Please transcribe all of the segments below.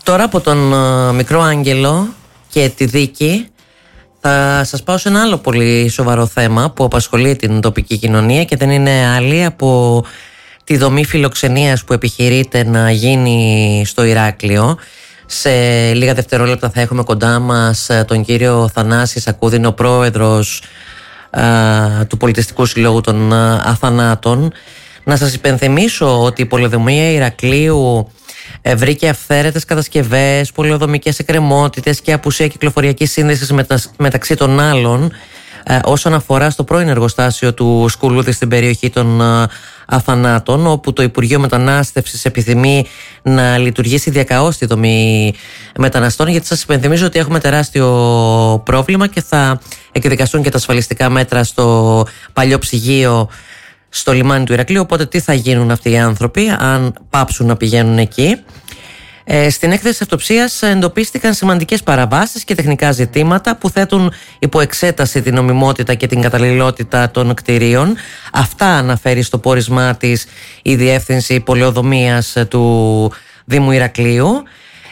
Τώρα από τον Μικρό Άγγελο και τη δίκη θα σας πάω σε ένα άλλο πολύ σοβαρό θέμα που απασχολεί την τοπική κοινωνία και δεν είναι άλλη από τη δομή φιλοξενίας που επιχειρείται να γίνει στο Ηράκλειο. Σε λίγα δευτερόλεπτα θα έχουμε κοντά μας τον κύριο Θανάση Σακούδη, είναι ο πρόεδρος του Πολιτιστικού Συλλόγου των Αθανάτων. Να σας υπενθυμίσω ότι η πολεοδομία Ηρακλείου βρήκε αυθαίρετες κατασκευές, πολεοδομικές εκκρεμότητες και απουσία κυκλοφοριακής σύνδεσης μεταξύ των άλλων όσον αφορά στο πρώην εργοστάσιο του Σκουλούδη στην περιοχή των Αθανάτων, όπου το Υπουργείο Μετανάστευσης επιθυμεί να λειτουργήσει διακαώς τη δομή μεταναστών, γιατί σας υπενθυμίζω ότι έχουμε τεράστιο πρόβλημα και θα εκδικαστούν και τα ασφαλιστικά μέτρα στο παλιό ψυγείο στο λιμάνι του Ηρακλείου. Οπότε τι θα γίνουν αυτοί οι άνθρωποι αν πάψουν να πηγαίνουν εκεί? Στην έκθεση αυτοψίας εντοπίστηκαν σημαντικές παραβάσεις και τεχνικά ζητήματα που θέτουν υπό εξέταση την νομιμότητα και την καταλληλότητα των κτηρίων. Αυτά αναφέρει στο πόρισμά της η Διεύθυνση Πολεοδομίας του Δήμου Ηρακλείου.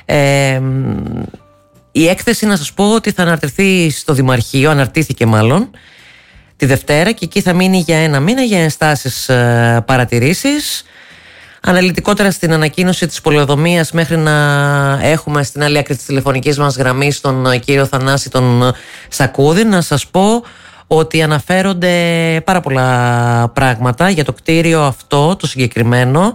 Η έκθεση, να σας πω ότι θα αναρτηθεί στο Δημαρχείο, αναρτήθηκε μάλλον τη Δευτέρα, και εκεί θα μείνει για ένα μήνα για ενστάσεις, παρατηρήσεις. Αναλυτικότερα στην ανακοίνωση της πολεοδομίας, μέχρι να έχουμε στην άλλη άκρη της τηλεφωνικής μας γραμμής τον κύριο Θανάση τον Σακούδη, να σας πω ότι αναφέρονται πάρα πολλά πράγματα για το κτίριο αυτό το συγκεκριμένο.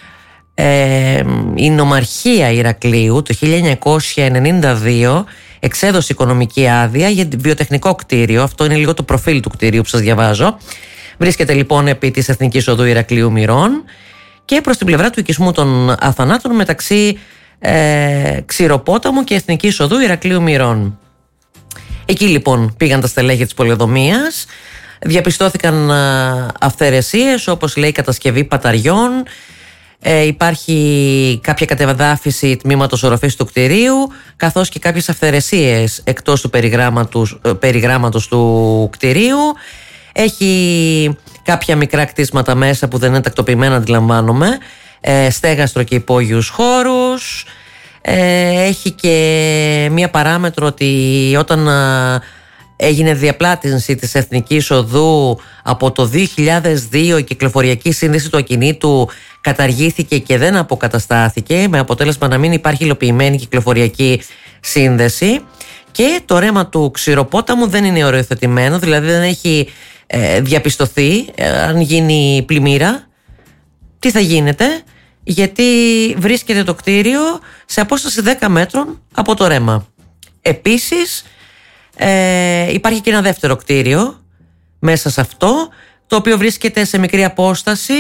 Η Νομαρχία Ηρακλείου το 1992 εξέδωσε οικονομική άδεια για βιοτεχνικό κτίριο. Αυτό είναι λίγο το προφίλ του κτίριου που σας διαβάζω. Βρίσκεται λοιπόν επί της Εθνικής Οδού Ηρακλείου Μυρών και προς την πλευρά του οικισμού των Αθανάτων, μεταξύ Ξηροπόταμου και Εθνικής Οδού Ηρακλείου Μυρών. Εκεί λοιπόν πήγαν τα στελέχη της πολεοδομίας. Διαπιστώθηκαν αυθαιρεσίες, όπως λέει κατασκευή παταριών. Υπάρχει κάποια κατεδάφιση τμήματος οροφής του κτηρίου, καθώς και κάποιες αυθαιρεσίες εκτός του περιγράμματος του κτηρίου. Έχει κάποια μικρά κτίσματα μέσα που δεν είναι τακτοποιημένα, αντιλαμβάνομαι, στέγαστρο και υπόγειους χώρους. Έχει και μία παράμετρο ότι όταν έγινε διαπλάτηση της Εθνικής Οδού από το 2002, η κυκλοφοριακή σύνδεση του ακινήτου καταργήθηκε και δεν αποκαταστάθηκε, με αποτέλεσμα να μην υπάρχει υλοποιημένη κυκλοφοριακή σύνδεση. Και το ρέμα του Ξηροπόταμου δεν είναι οριοθετημένο, δηλαδή δεν έχει διαπιστωθεί αν γίνει πλημμύρα τι θα γίνεται, γιατί βρίσκεται το κτίριο σε απόσταση 10 μέτρων από το ρέμα. Επίσης υπάρχει και ένα δεύτερο κτίριο μέσα σε αυτό, το οποίο βρίσκεται σε μικρή απόσταση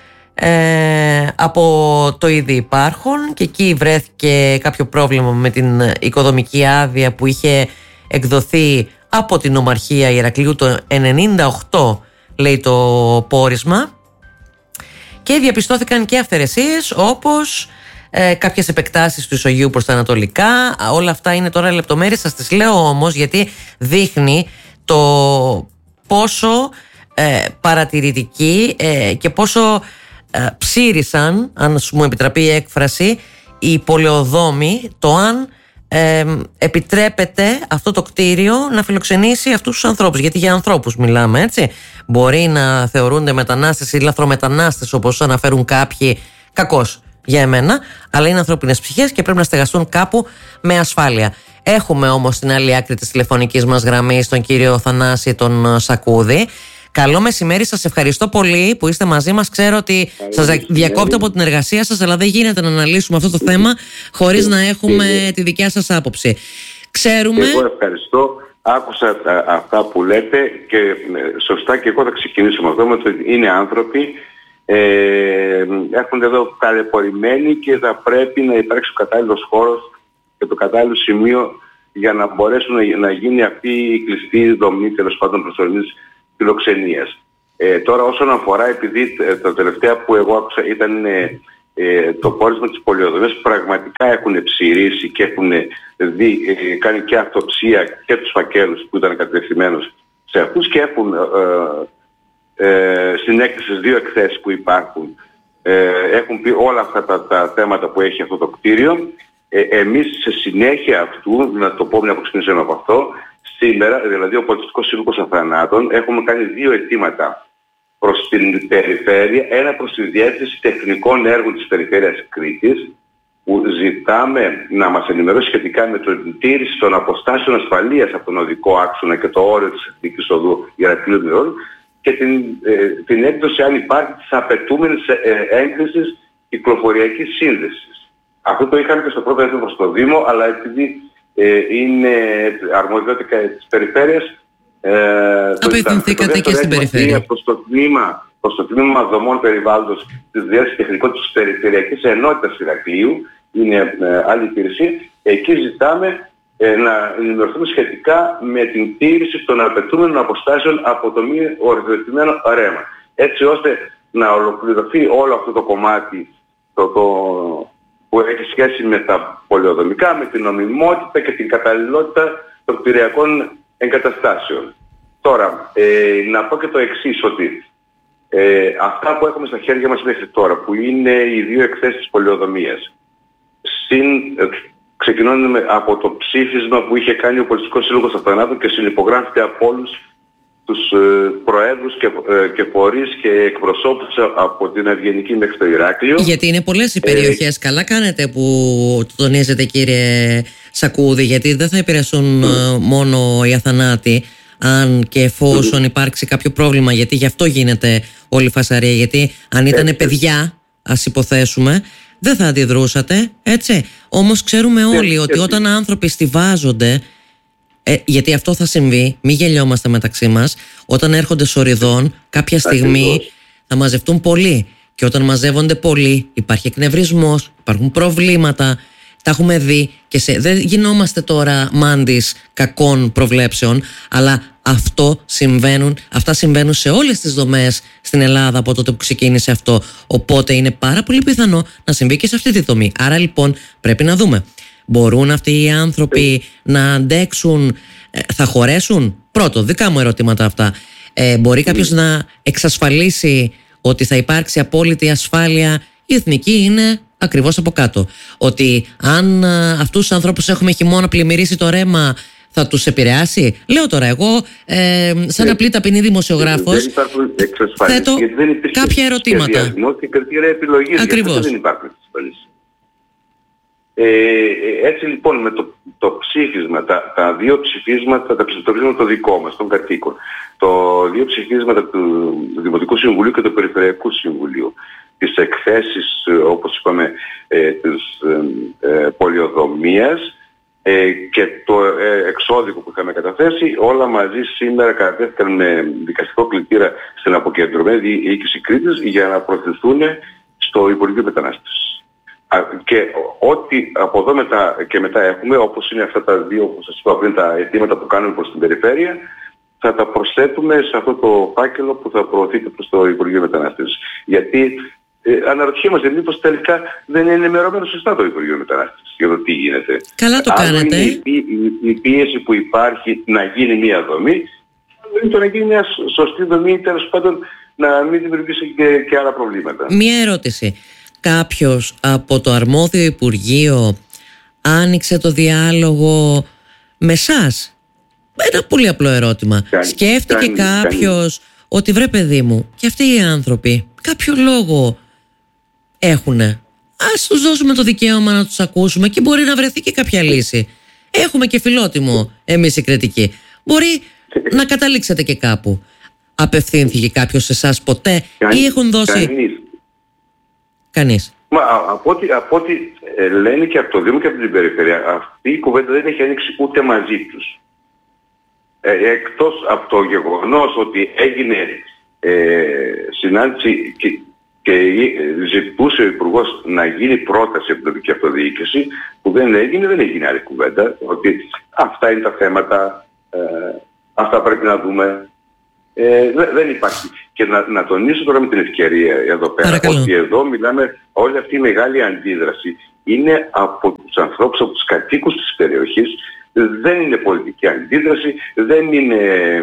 από το ήδη υπάρχον, και εκεί βρέθηκε κάποιο πρόβλημα με την οικοδομική άδεια που είχε εκδοθεί από την Νομαρχία Ηρακλείου το 1998, λέει το πόρισμα, και διαπιστώθηκαν και αυθαιρεσίες, όπως κάποιες επεκτάσεις του ισογείου προς τα ανατολικά. Όλα αυτά είναι τώρα λεπτομέρειες, σας τις λέω όμως γιατί δείχνει το πόσο παρατηρητικοί και πόσο ψήρισαν, αν μου επιτραπεί η έκφραση, οι πολεοδόμοι, το αν επιτρέπεται αυτό το κτίριο να φιλοξενήσει αυτούς τους ανθρώπους. Γιατί για ανθρώπους μιλάμε, έτσι. Μπορεί να θεωρούνται μετανάστες ή λαθρομετανάστες, όπως αναφέρουν κάποιοι, κακώς για εμένα, αλλά είναι ανθρώπινες ψυχές και πρέπει να στεγαστούν κάπου με ασφάλεια. Έχουμε όμως στην άλλη άκρη της τηλεφωνικής μας γραμμής τον κύριο Θανάση τον Σακούδη. Καλό μεσημέρι, σας ευχαριστώ πολύ που είστε μαζί μας. Ξέρω ότι σας διακόπτω από την εργασία σας, αλλά δεν γίνεται να αναλύσουμε αυτό το θέμα χωρίς να έχουμε τη δικιά σας άποψη. Ξέρουμε... Εγώ ευχαριστώ. Άκουσα αυτά που λέτε και σωστά, και εγώ θα ξεκινήσω με αυτό, ότι είναι άνθρωποι, έρχονται εδώ ταλαιπωρημένοι και θα πρέπει να υπάρξει ο κατάλληλος χώρος και το κατάλληλο σημείο για να μπορέσουν να γίνει αυτή η κλειστή δομή, τέλος πάντων, προσωρινής φιλοξενίας. Τώρα όσον αφορά, επειδή τα τελευταία που εγώ άκουσα ήταν το πόρισμα της πολεοδομίας, πραγματικά έχουν ψηρίσει και έχουν κάνει και αυτοψία και τους φακέλους που ήταν κατευθυνμένους σε αυτούς, και έχουν στην έκθεση στις 2 εκθέσεις που υπάρχουν έχουν πει όλα αυτά τα θέματα που έχει αυτό το κτίριο. εμείς σε συνέχεια αυτού, να το πω μια που ξεκινήσαμε από αυτό, σήμερα, δηλαδή ο Πολιτιστικός Σύλλογος Αθανάτων, έχουμε κάνει 2 αιτήματα προς την περιφέρεια, ένα προς τη Διεύθυνση Τεχνικών Έργων της Περιφέρειας Κρήτης, που ζητάμε να μας ενημερώσει σχετικά με την τήρηση των αποστάσεων ασφαλείας από τον οδικό άξονα και το όριο της εθνικής οδού Ηρακλείου Μειών και την έκδοση, αν υπάρχει, της απαιτούμενης έγκρισης κυκλοφοριακής σύνδεσης. Αυτό το είχαμε και στο πρώτο έτοιμο στο Δήμο, αλλά επειδή είναι αρμοδιότητα της περιφέρειας, απευθυνθήκατε και στην περιφέρεια. Προς το τμήμα δομών περιβάλλοντος της Διεύθυνσης Τεχνικών της Περιφερειακής Ενότητας Ηρακλείου, είναι άλλη υπηρεσία, εκεί ζητάμε να ενημερωθούμε σχετικά με την τήρηση των απαιτούμενων αποστάσεων από το μη οριοθετημένο ρέμα. Έτσι ώστε να ολοκληρωθεί όλο αυτό το κομμάτι που έχει σχέση με τα πολεοδομικά, με την νομιμότητα και την καταλληλότητα των κτηριακών εγκαταστάσεων. Τώρα, να πω και το εξής, ότι αυτά που έχουμε στα χέρια μας μέχρι τώρα, που είναι οι 2 εκθέσεις της πολεοδομίας, ξεκινώνουμε από το ψήφισμα που είχε κάνει ο Πολιτιστικός Σύλλογος Αθανάτων και συνυπογράφηκε από όλους τους προέδρους και φορείς και εκπροσώπους από την Ευγενική μέχρι το Ηράκλειο. Γιατί είναι πολλές οι περιοχές. Καλά κάνετε που το τονίζετε, κύριε Σακούδη, γιατί δεν θα επηρεαστούν μόνο οι αθανάτοι, αν και εφόσον υπάρξει κάποιο πρόβλημα, γιατί γι' αυτό γίνεται όλη η φασαρία. Γιατί αν ήταν παιδιά, ας υποθέσουμε, δεν θα αντιδρούσατε, έτσι. Όμως ξέρουμε όλοι ότι όταν άνθρωποι στιβάζονται, γιατί αυτό θα συμβεί, μην γελιόμαστε μεταξύ μας, όταν έρχονται σοριδών, κάποια στιγμή θα μαζευτούν πολλοί. Και όταν μαζεύονται πολλοί, υπάρχει εκνευρισμός, υπάρχουν προβλήματα. Τα έχουμε δει και δεν γινόμαστε τώρα μάντης κακών προβλέψεων, αλλά αυτά συμβαίνουν σε όλες τις δομές στην Ελλάδα από τότε που ξεκίνησε αυτό. Οπότε είναι πάρα πολύ πιθανό να συμβεί και σε αυτή τη δομή. Άρα λοιπόν πρέπει να δούμε. Μπορούν αυτοί οι άνθρωποι να αντέξουν, θα χωρέσουν? Πρώτο, δικά μου ερωτήματα αυτά. Μπορεί κάποιος να εξασφαλίσει ότι θα υπάρξει απόλυτη ασφάλεια? Η εθνική είναι ακριβώς από κάτω. Ότι αν αυτούς τους ανθρώπους έχουμε χειμώνα πλημμυρίσει το ρέμα, θα τους επηρεάσει? Λέω τώρα εγώ, σαν απλή ταπεινή δημοσιογράφος, θέτω κάποια ερωτήματα. Και κριτήρια επιλογής. Ακριβώς. Δεν υπάρχουν εξασφαλίσεις. Έτσι λοιπόν με το ψήφισμα, τα 2 ψηφίσματα, το ψηφίσμα το δικό μας, των κατοίκων, το 2 ψηφίσματα του Δημοτικού Συμβουλίου και του Περιφερειακού Συμβουλίου, τις εκθέσεις, όπως είπαμε, της πολιοδομίας και το εξώδικο που είχαμε καταθέσει, όλα μαζί σήμερα κατατέθηκαν με δικαστικό κλητήρα στην αποκεντρωμένη διοίκηση Κρήτης για να προωθηθούν στο Υπουργείο Μετανάστευσης. Και ό,τι από εδώ και μετά έχουμε, όπως είναι αυτά τα 2, όπως σας είπα πριν, τα αιτήματα που κάνουμε προς την περιφέρεια, θα τα προσθέτουμε σε αυτό το φάκελο που θα προωθείται προς το Υπουργείο Μετανάστευσης. Γιατί αναρωτιέμαστε μήπως τελικά δεν είναι ενημερωμένο σωστά το Υπουργείο Μετανάστευσης για το τι γίνεται. Καλά το κάνετε. Η πίεση που υπάρχει να γίνει μια δομή, είναι το να γίνει μια σωστή δομή, τέλος πάντων να μην δημιουργήσει και άλλα προβλήματα. Μια ερώτηση. Κάποιος από το αρμόδιο Υπουργείο άνοιξε το διάλογο με εσάς? Ένα πολύ απλό ερώτημα. Σκέφτηκε κάποιος ότι βρε παιδί μου, και αυτοί οι άνθρωποι κάποιο λόγο έχουνε, ας τους δώσουμε το δικαίωμα να τους ακούσουμε και μπορεί να βρεθεί και κάποια λύση. Έχουμε και φιλότιμο εμείς οι κριτικοί. Μπορεί να καταλήξετε και κάπου. Απευθύνθηκε κάποιος σε εσάς ποτέ ή έχουν δώσει? Κανείς. Από ό,τι λένε και από το Δήμο και από την Περιφέρεια, αυτή η κουβέντα δεν έχει ανοίξει ούτε μαζί τους. Εκτός από το γεγονός ότι έγινε συνάντηση και ζητούσε ο Υπουργός να γίνει πρόταση από την τοπική αυτοδιοίκηση, που δεν έγινε άλλη κουβέντα, ότι αυτά είναι τα θέματα, αυτά πρέπει να δούμε. Δεν υπάρχει. Και να τονίσω τώρα με την ευκαιρία εδώ πέρα, παρακαλώ, ότι εδώ μιλάμε, όλη αυτή η μεγάλη αντίδραση είναι από τους ανθρώπους, από τους κατοίκους της περιοχής. Δεν είναι πολιτική αντίδραση, δεν είναι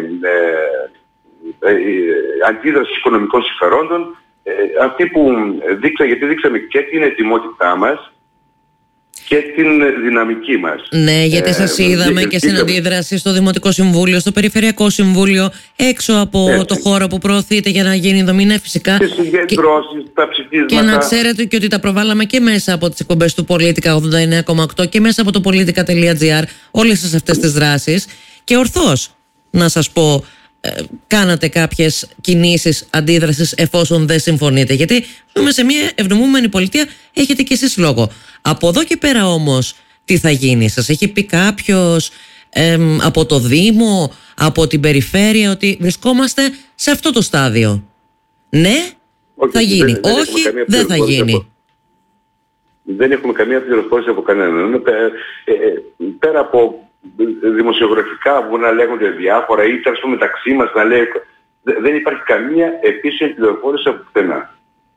αντίδραση οικονομικών συμφερόντων. Αυτοί που γιατί δείξαμε και την ετοιμότητά μας και την δυναμική μας. Ναι, γιατί σας είδαμε και στην αντίδραση στο Δημοτικό Συμβούλιο, στο Περιφερειακό Συμβούλιο, έξω από το χώρο που προωθείτε για να γίνει η δομή. Ναι, φυσικά. Και συγκεντρώσεις, τα ψηφίσματα. Και να ξέρετε και ότι τα προβάλαμε και μέσα από τις εκπομπές του Πολίτικα 89,8 και μέσα από το politica.gr, όλες αυτές τις δράσεις. Και ορθώς, να σας πω, κάνατε κάποιες κινήσεις αντίδρασης εφόσον δεν συμφωνείτε. Γιατί ζούμε σε μια ευνομούμενη πολιτεία, έχετε κι εσείς λόγο. Από εδώ και πέρα όμως, τι θα γίνει? Σας έχει πει κάποιος από το Δήμο, από την Περιφέρεια, ότι βρισκόμαστε σε αυτό το στάδιο? Ναι, όχι, θα γίνει. Όχι, δεν θα γίνει. Δεν έχουμε καμία πληροφόρηση από κανέναν. Πέρα από δημοσιογραφικά που να λέγονται διάφορα ή τέλος πάντων μεταξύ μας να λέει, δεν υπάρχει καμία επίσημη πληροφόρηση από πουθενά.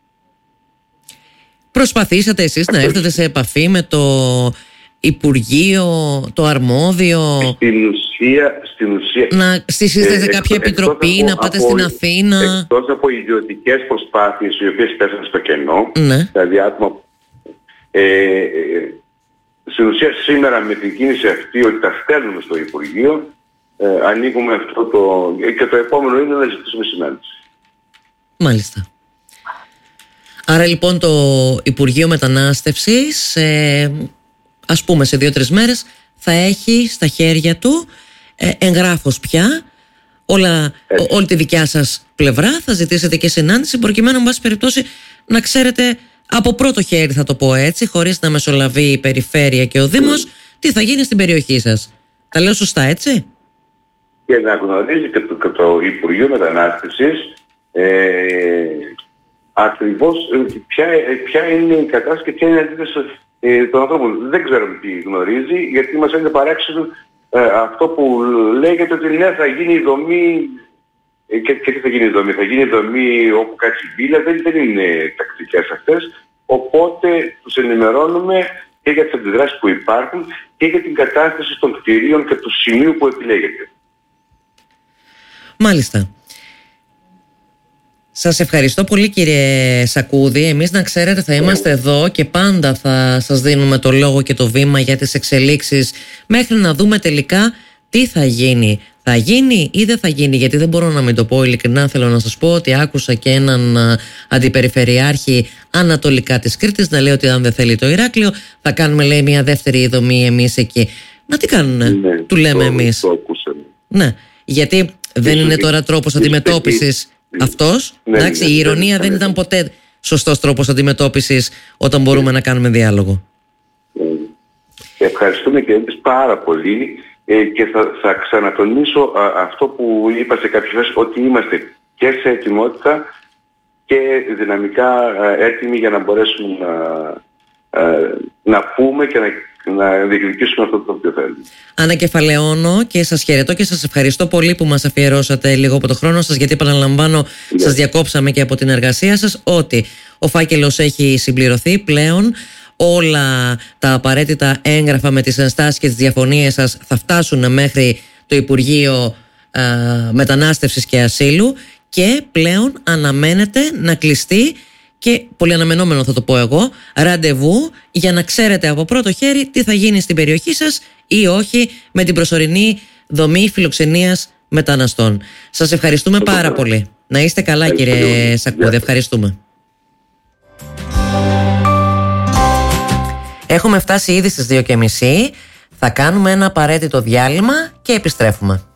Προσπαθήσατε εσείς να έρθετε σε επαφή με το Υπουργείο, το αρμόδιο? Στην ουσία να στήσετε σε κάποια επιτροπή, να πάτε στην Αθήνα? Εκτός από ιδιωτικές προσπάθειες οι οποίες πέσαν στο κενό, ναι. Δηλαδή άτομα στην ουσία σήμερα με την κίνηση αυτή ότι τα στέλνουμε στο Υπουργείο, ανοίγουμε αυτό και το επόμενο είναι να ζητήσουμε συνάντηση. Μάλιστα. Άρα λοιπόν το Υπουργείο Μετανάστευσης, ας πούμε σε 2-3 μέρες, θα έχει στα χέρια του εγγράφος πια όλη τη δικιά σας πλευρά. Θα ζητήσετε και συνάντηση προκειμένου, εν πάση περιπτώσει, να ξέρετε από πρώτο χέρι, θα το πω έτσι, χωρίς να μεσολαβεί η Περιφέρεια και ο Δήμος, τι θα γίνει στην περιοχή σας. Τα λέω σωστά, έτσι? Και να γνωρίζει και το Υπουργείο Μετανάστευσης ακριβώς ποια είναι η κατάσταση και ποια είναι η αντίθεση των ανθρώπων. Δεν ξέρουμε τι γνωρίζει, γιατί μας είναι παράξενο αυτό που λέγεται ότι ναι, θα γίνει η δομή. Και τι θα γίνει η δομή? Θα γίνει η δομή όπου κάτσει η μπύλα, δεν είναι τακτικές αυτές. Οπότε τους ενημερώνουμε και για τις αντιδράσεις που υπάρχουν και για την κατάσταση των κτηρίων και του σημείου που επιλέγεται. Μάλιστα. Σας ευχαριστώ πολύ, κύριε Σακούδη. Εμείς, να ξέρετε, θα είμαστε εδώ και πάντα θα σας δίνουμε το λόγο και το βήμα για τις εξελίξεις μέχρι να δούμε τελικά τι θα γίνει. Θα γίνει ή δεν θα γίνει? Γιατί δεν μπορώ να μην το πω ειλικρινά. Θέλω να σας πω ότι άκουσα και έναν αντιπεριφερειάρχη ανατολικά της Κρήτης να λέει ότι αν δεν θέλει το Ηράκλειο θα κάνουμε, λέει, μια δεύτερη δομή εμείς εκεί. Μα τι κάνουνε? Ναι, του λέμε εμείς. Το ακούσαμε. Ναι, γιατί δεν είναι τώρα τρόπος αντιμετώπισης αυτός. Εντάξει, η ηρωνία δεν ήταν ποτέ σωστός τρόπος αντιμετώπισης όταν μπορούμε να κάνουμε διάλογο. Ευχαριστούμε και εμείς πάρα πολύ. Και θα ξανατονίσω αυτό που είπα σε κάποιες φορές, ότι είμαστε και σε ετοιμότητα και δυναμικά έτοιμοι για να μπορέσουμε να πούμε και να διεκδικήσουμε αυτό το οποίο θέλουμε. Ανακεφαλαιώνω και σας χαιρετώ και σας ευχαριστώ πολύ που μας αφιερώσατε λίγο από το χρόνο σας, γιατί επαναλαμβάνω, σας διακόψαμε και από την εργασία σας, ότι ο φάκελος έχει συμπληρωθεί πλέον. Όλα τα απαραίτητα έγγραφα με τις ενστάσεις και τις διαφωνίες σας θα φτάσουν μέχρι το Υπουργείο Μετανάστευσης και Ασύλου και πλέον αναμένεται να κλειστεί, και πολύ αναμενόμενο θα το πω εγώ, ραντεβού για να ξέρετε από πρώτο χέρι τι θα γίνει στην περιοχή σας ή όχι με την προσωρινή δομή φιλοξενίας μεταναστών. Σας ευχαριστούμε πάρα πολύ. Να είστε καλά, κύριε Σακούδη. Ευχαριστούμε. Έχουμε φτάσει ήδη στις 2:30. Θα κάνουμε ένα απαραίτητο διάλειμμα και επιστρέφουμε.